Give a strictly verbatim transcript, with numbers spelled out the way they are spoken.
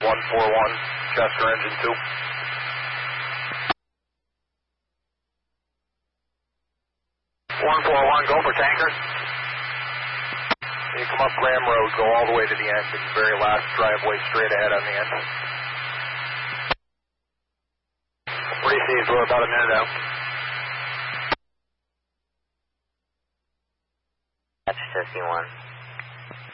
one four one, Chester engine two. one four one, go for tanker. You come up Graham Road, go all the way to the end, and very last driveway straight ahead on the end. Received, we're about a minute out. That's fifty-one.